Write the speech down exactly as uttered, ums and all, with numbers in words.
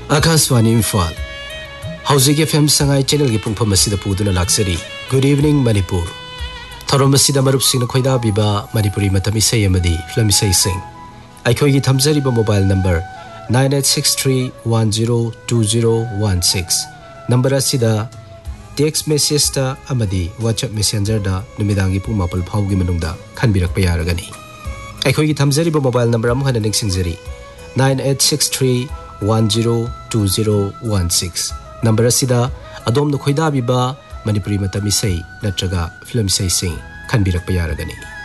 Akashvani Imphal हौजिक F M Sangai channel की पुंगफम असिदा पुदुना लाक्सरी good evening Manipur थरोम असिदा मरुप Singh खोइदा बिबा मणिपुरी मतमी सै अमदी film सै Singh अखोगी थमजरीबा mobile number nine eight six three one zero two zero one six number असिदा text message ता अमदी WhatsApp messenger दा नुमिदांगी पुंग मापल फाउगी मनुंगदा खनबिरकपा यारगनी अखोगी थमजरीबा mobile number अम हन निंगसिंगजरी nine eight six three one zero two zero one six number असिदा अदोम न खोइदा बिबा मणिपुरी मतमी सै नत्रगा film सै सिंह खनबिरकपा यारगनी।